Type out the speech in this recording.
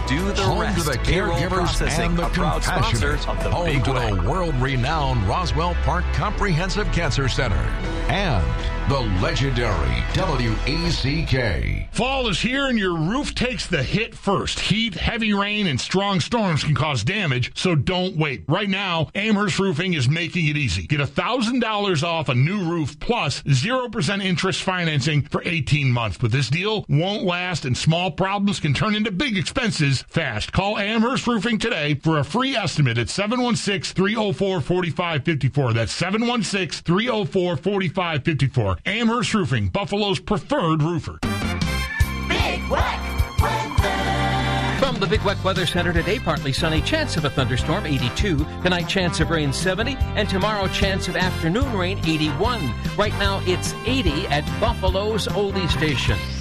do the home rest. to the Payroll caregivers processing, and the a proud sponsor compassionate, of the home Big to Weck. the world-renowned Roswell Park Comprehensive Cancer Center, and the legendary WECK. Fall is here and your roof takes the hit first. Heat, heavy rain, and strong storms can cause damage, so don't wait. Right now, Amherst Roofing is making it easy. Get $1,000 off a new roof plus 0% interest financing for 18 months. But this deal won't last, and small problems can turn into big expenses fast. Call Amherst Roofing today for a free estimate at 716-304-4554. That's 716-304-4554. Amherst Roofing, Buffalo's preferred roofer. Big Weck weather. From the Big Weck Weather Center today, partly sunny, chance of a thunderstorm, 82. Tonight, chance of rain, 70. And tomorrow, chance of afternoon rain, 81. Right now, it's 80 at Buffalo's Oldie Station.